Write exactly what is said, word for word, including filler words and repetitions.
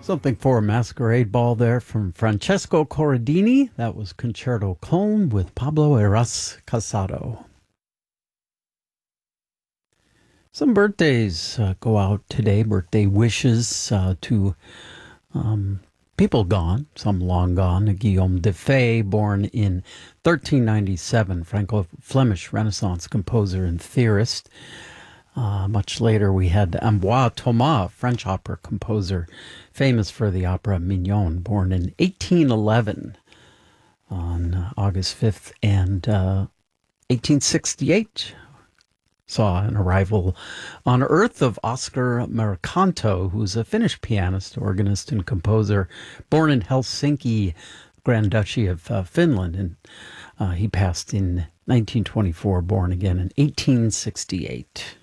Something for a Masquerade Ball there from Francesco Corradini. That was Concerto Colm with Pablo Eras Casado. Some birthdays uh, go out today, birthday wishes uh, to um, people gone, some long gone. Guillaume de Fay, born in thirteen ninety-seven, Franco-Flemish Renaissance composer and theorist. Uh, much later, we had Ambroise Thomas, French opera composer, famous for the opera Mignon, born in eighteen eleven on August fifth, and uh, eighteen sixty-eight saw an arrival on Earth of Oscar Mercanto, who's a Finnish pianist, organist, and composer, born in Helsinki, Grand Duchy of uh, Finland, and uh, he passed in nineteen twenty-four, born again in eighteen sixty-eight.